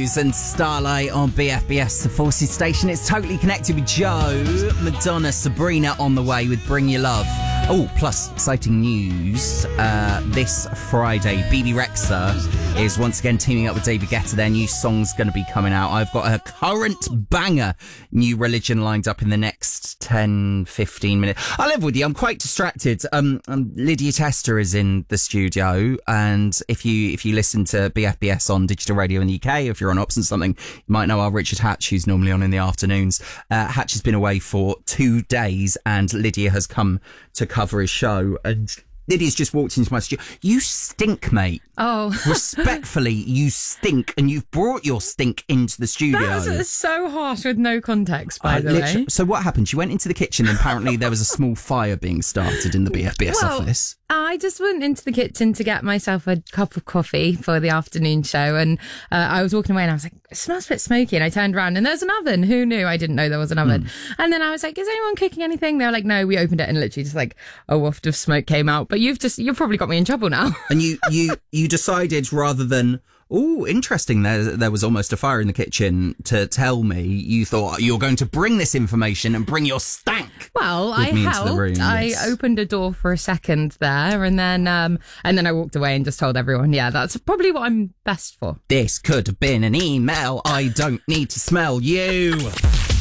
Muse and Starlight on BFBS, the Forces station. It's Totally Connected with Joe. Madonna, Sabrina on the way with Bring Your Love. Oh, plus exciting news. This Friday, BB Rexha is once again teaming up with David Guetta. Their new song's going to be coming out. I've got a current banger, New Religion, lined up in the next 10-15 minutes. I'll live with you. I'm quite distracted. Lydia Tester is in the studio, and if you listen to BFBS on digital radio in the UK, if you're on Ops and something, you might know our Richard Hatch, who's normally on in the afternoons. Hatch has been away for 2 days, and Lydia has come to cover his show, and Lydia's just walked into my studio. You stink, mate. Oh. Respectfully, you stink, and you've brought your stink into the studio. That's so harsh with no context, by the way. So what happened? You went into the kitchen, and apparently there was a small fire being started in the BFBS office. I just went into the kitchen to get myself a cup of coffee for the afternoon show, and I was walking away and I was like, it smells a bit smoky, and I turned around and there's an oven. Who knew? I didn't know there was an oven. And then I was like, is anyone cooking anything? They were like, no. We opened it and literally just like a waft of smoke came out. But you've probably got me in trouble now. And you decided, rather than, oh, interesting, there was almost a fire in the kitchen, to tell me, you thought you're going to bring this information and bring your stank. Well, I helped. I opened a door for a second there, and then I walked away and just told everyone, yeah, that's probably what I'm best for. This could have been an email. I don't need to smell you.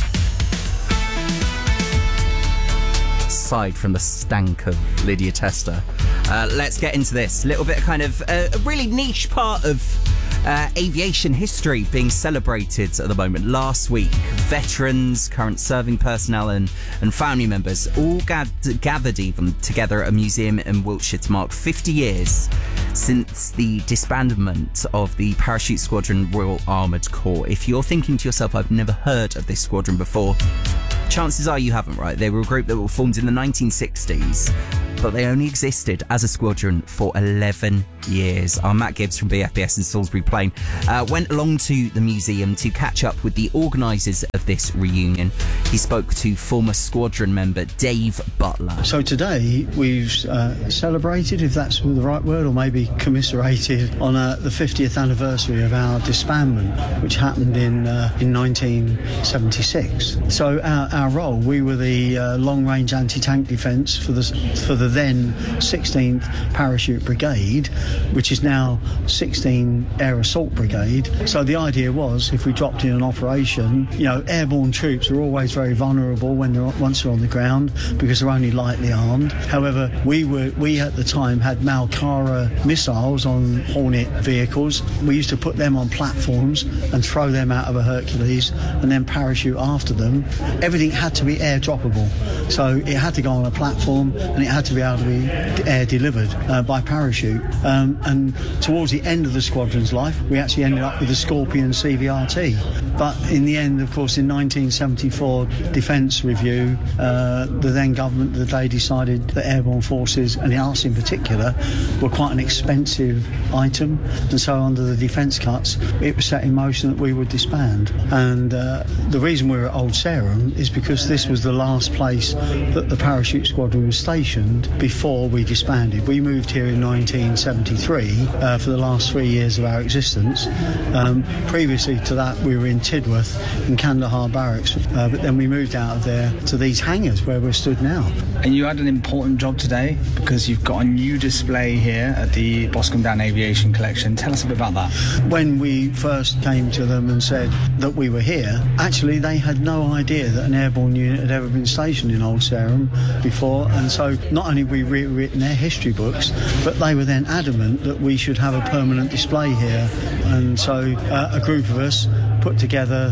Aside from the stank of Lydia Tester, let's get into this little bit of kind of a really niche part of aviation history being celebrated at the moment. Last week, veterans, current serving personnel and family members all gathered even together at a museum in Wiltshire to mark 50 years since the disbandment of the Parachute Squadron Royal Armoured Corps. If you're thinking to yourself, I've never heard of this squadron before, chances are you haven't, right? They were a group that were formed in the 1960s, but they only existed as a squadron for 11 years. Our Matt Gibbs from BFBS in Salisbury Plain went along to the museum to catch up with the organisers of this reunion. He spoke to former squadron member Dave Butler. So today we've celebrated, if that's the right word, or maybe commiserated on the 50th anniversary of our disbandment, which happened in 1976. So our role, we were the long-range anti-tank defence for the then 16th Parachute Brigade, which is now 16 Air Assault Brigade. So the idea was, if we dropped in an operation, airborne troops are always very vulnerable once they're on the ground because they're only lightly armed. However, we at the time had Malkara missiles on Hornet vehicles. We used to put them on platforms and throw them out of a Hercules and then parachute after them. Everything had to be air droppable, so it had to go on a platform and it had to be able to be air delivered by parachute. And towards the end of the squadron's life, we actually ended up with the Scorpion CVRT. But in the end, of course, in 1974 Defence Review, the then government of the day decided that airborne forces, and us in particular, were quite an expensive item. And so under the defence cuts, it was set in motion that we would disband. And the reason we were at Old Sarum is because this was the last place that the parachute squadron was stationed before we disbanded. We moved here in 1973 for the last 3 years of our existence. Previously to that, we were in Tidworth in Kandahar Barracks, but then we moved out of there to these hangars where we're stood now. And you had an important job today because you've got a new display here at the Boscombe Down Aviation Collection. Tell us a bit about that. When we first came to them and said that we were here, actually they had no idea that an airborne unit had ever been stationed in Old Sarum before, and so not only we rewritten their history books, but they were then adamant that we should have a permanent display here. And so a group of us put together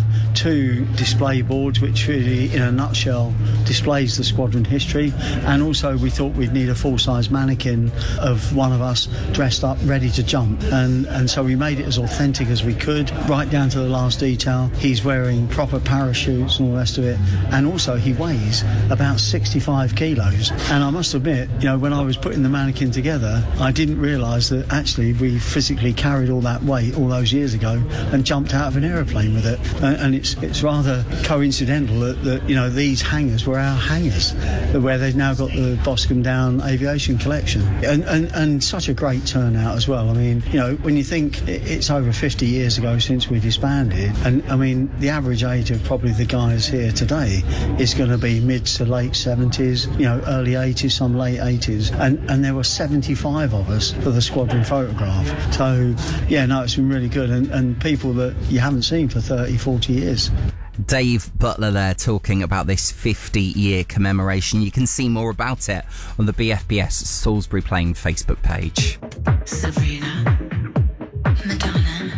2 display boards, which really, in a nutshell, displays the squadron history. And also we thought we'd need a full-size mannequin of one of us dressed up, ready to jump. And so we made it as authentic as we could, right down to the last detail. He's wearing proper parachutes and all the rest of it. And also he weighs about 65 kilos. And I must admit, when I was putting the mannequin together, I didn't realise that actually we physically carried all that weight all those years ago and jumped out of an aeroplane. aeroplane with it. And it's rather coincidental that you know, these hangars were our hangars, where they've now got the Boscombe Down Aviation Collection. And such a great turnout as well. I mean, you know, when you think it's over 50 years ago since we disbanded, and I mean, the average age of probably the guys here today is going to be mid to late 70s, you know, early 80s, some late 80s, and there were 75 of us for the squadron photograph. So yeah, no, it's been really good, and people that you haven't seen for 30, 40 years. Dave Butler there talking about this 50-year commemoration. You can see more about it on the BFBS Salisbury Plain Facebook page. Sabrina.